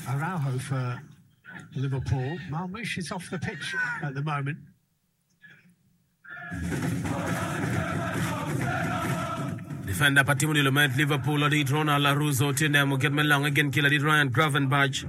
Araujo for Liverpool. Marmoush is off the pitch at the moment. Defender patimu dilumet Liverpool adi Ronald Laruso tinemo get me long again killer Ryan Gravenberch.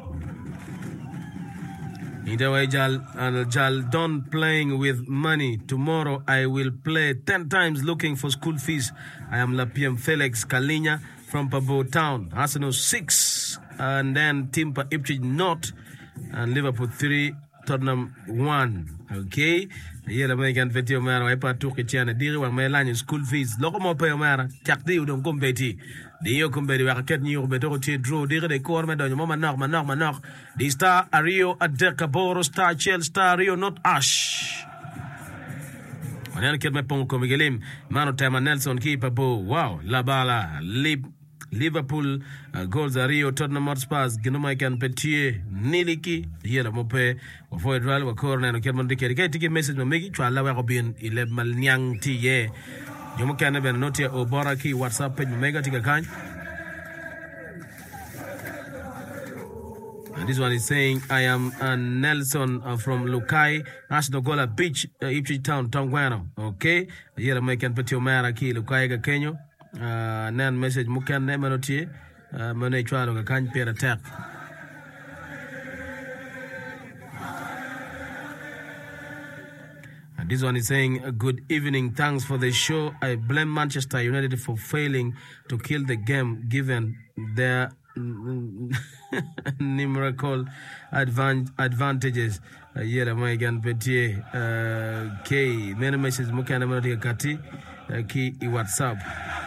Either way, Jal done playing with money. Tomorrow I will play 10 times looking for school fees. I am Lapiem Felix Kalinya from Pabo Town. Arsenal 6 and then Timpa Ipswich North and Liverpool 3, Tottenham 1. Okay. Here the American video mara waipa tu kichana diri wa melani school fees. Loko mo pe mara chakdi udon kumbeti. Dio kumbeti wa ket ni ubeto ti draw diri de korme do mo manok. The star Ario Adekaboro star Chelsea star Rio not Ash. Wanana ket me pon ko Miguelim Mano Tema Nelson keeper bo. Wow, la bala Liverpool goals are Rio Tottenham Hotspur Ginoma kan Petier Niliki here mope wa forward wall wa corner no ket mon dikeri kay tigi message mo megi twala wa bin ile mal nyang ti ye jomo kan ben notia o boraki WhatsApp page mega tiga kan. And this one is saying, I am Nelson from Lukai, Asnogola Beach, Ipswich Town, Tongwano. Okay, here I can put your mara ki Lukai ga Kenyo. Nan message mukan ne manotie mane chwalo ga kan per attack. And this one is saying, good evening, thanks for the show. I blame Manchester United for failing to kill the game given their numerical advantages. Yera Megan Petier K many messages mukan ne manotie kati ki I WhatsApp.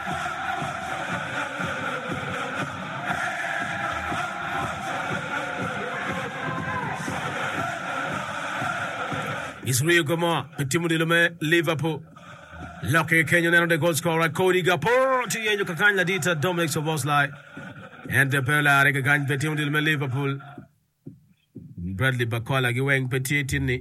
Israel Goma, Timu Dilume, Liverpool. Lucky Kenyan and the goal scorer Cody Gapor, Tienyo Kakan Ladita, Dominic Soboslai, and the Pella Regagan Petimu Dilume, Liverpool. Bradley Bakola Giwang Petit Tini.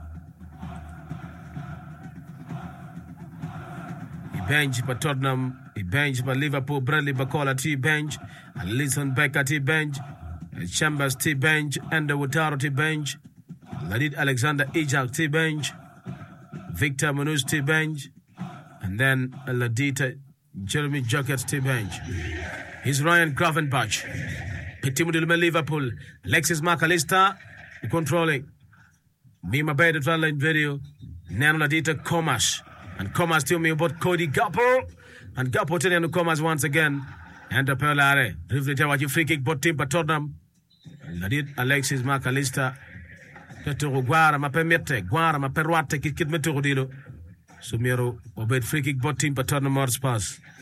Bench for Tottenham, he bench for Liverpool, Bradley Bakola T bench, Alisson Becker T bench, Chambers T bench, and the Wotaro T bench, Ladid Alexander Ijak T bench, Victor Manus T bench, and then Ladita Jeremy Jockett T bench. He's Ryan Gravenberch, Petimu Dilume Liverpool, Alexis McAllister controlling. Mima Bay the line video, Nano Ladita Comas. And Comas tell me about Cody Gappo. And Gappo telling Comas once again. And the Pelare. Rivlita what you free kick but team Tottenham. Ladid Alexis McAllister. Petro Guara ma permette. Guara ma perwate kit metro dilo. Sumiro obed free kick but team Tottenham Hotspur.